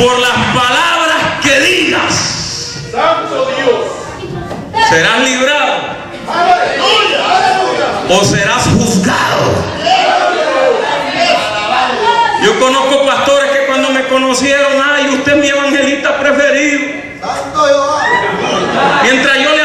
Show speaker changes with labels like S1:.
S1: por las palabras que digas.
S2: Santo Dios.
S1: Serás librado. O serás juzgado. Yo conozco pastores que cuando me conocieron, ay, usted es mi evangelista preferido. Mientras yo le